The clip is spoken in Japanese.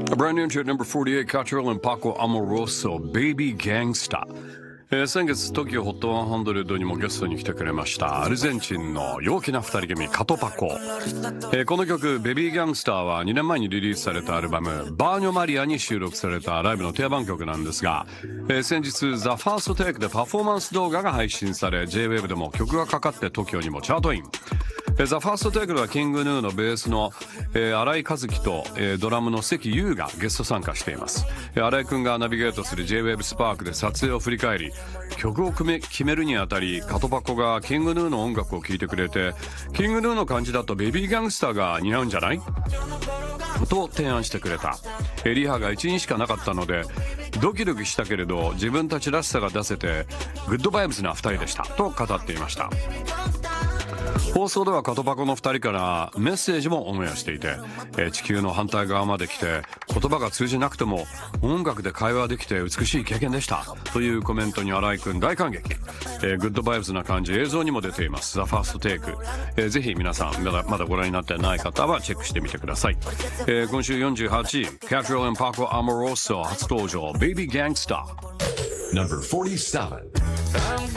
A brand new entry at number 48, Catrell and Paco Amoroso, Baby Gangsta。先月 TOKIO HOT 100にもゲストに来てくれましたアルゼンチンの陽気な二人組カトパコ。この曲ベビーギャングスターは2年前にリリースされたアルバムバーニョマリアに収録されたライブの定番曲なんですが、先日 The First Take でパフォーマンス動画が配信され J-WAVE でも曲がかかって TOKIO にもチャートイン。The First Take ではキングヌーのベースの、新井和樹と、ドラムの関優がゲスト参加しています。新井くんがナビゲートする J-WAVE スパークで撮影を振り返り、曲を決めるにあたりカトパコがキングヌーの音楽を聴いてくれて、キングヌーの感じだとベビーギャングスターが似合うんじゃないと提案してくれた。リハが1人しかなかったのでドキドキしたけれど自分たちらしさが出せてグッドバイブスな2人でしたと語っていました。放送ではカトパコの2人からメッセージもオンエアしていて、地球の反対側まで来て言葉が通じなくても音楽で会話できて美しい経験でしたというコメントに新井くん大感激。グッドバイブスな感じ映像にも出ています。 The First Take、ぜひ皆さんまだご覧になってない方はチェックしてみてください。今週48位 Catrell and Paco Amoroso 初登場 Baby Gangsta。 Number 47